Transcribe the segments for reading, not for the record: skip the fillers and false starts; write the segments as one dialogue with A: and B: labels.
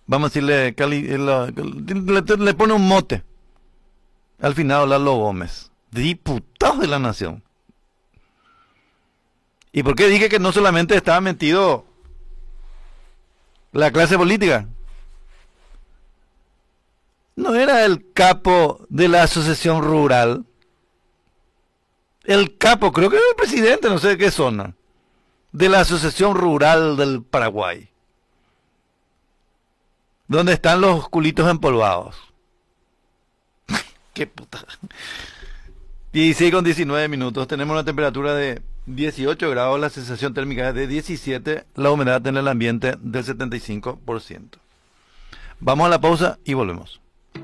A: vamos a decirle, le pone un mote al final Lalo Gómez, diputado de la Nación. ¿Y por qué dije que no solamente estaba metido la clase política? ¿No era el capo de la asociación rural? El capo, creo que era el presidente, no sé de qué zona, de la asociación rural del Paraguay, donde están los culitos empolvados. Qué puta. 16 con 19 minutos, tenemos una temperatura de 18 grados, la sensación térmica es de 17, la humedad en el ambiente del 75%. Vamos a la pausa y volvemos.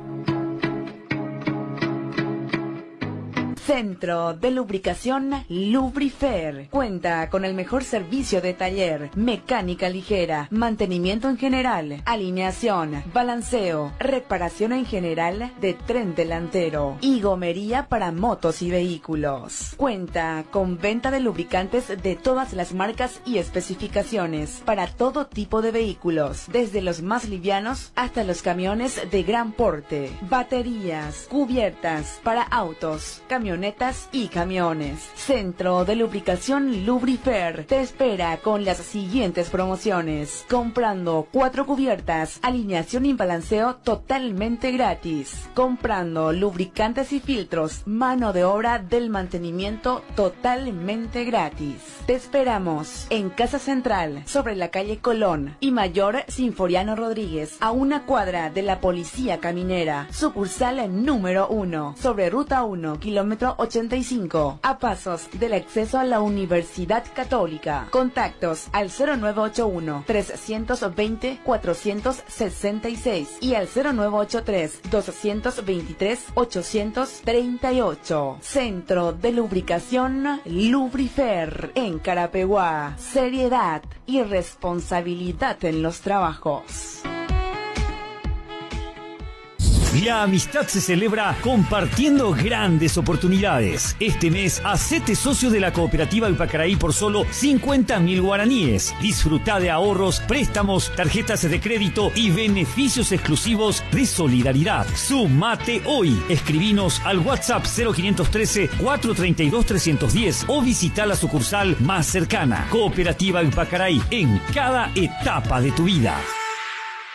B: Centro de Lubricación Lubrifer. Cuenta con el mejor servicio de taller, mecánica ligera, mantenimiento en general, alineación, balanceo, reparación en general de tren delantero y gomería para motos y vehículos. Cuenta con venta de lubricantes de todas las marcas y especificaciones para todo tipo de vehículos, desde los más livianos hasta los camiones de gran porte, baterías, cubiertas para autos, camionetas y camiones. Centro de Lubricación Lubrifer te espera con las siguientes promociones. Comprando 4 cubiertas, alineación y balanceo totalmente gratis. Comprando lubricantes y filtros, mano de obra del mantenimiento totalmente gratis. Te esperamos en Casa Central, sobre la calle Colón y Mayor Sinforiano Rodríguez, a una cuadra de la Policía Caminera. Sucursal número 1, sobre Ruta 1, kilómetro 85, a pasos del acceso a la Universidad Católica. Contactos al 0981-320-466 y al 0983-223-838. Centro de Lubricación Lubrifer en Carapeguá. Seriedad y responsabilidad en los trabajos.
C: La amistad se celebra compartiendo grandes oportunidades. Este mes, hacete socio de la Cooperativa Ipacaraí por solo 50.000 guaraníes. Disfruta de ahorros, préstamos, tarjetas de crédito y beneficios exclusivos de solidaridad. Sumate hoy. Escribinos al WhatsApp 0513-432-310 o visita la sucursal más cercana. Cooperativa Ipacaraí, en cada etapa de tu vida.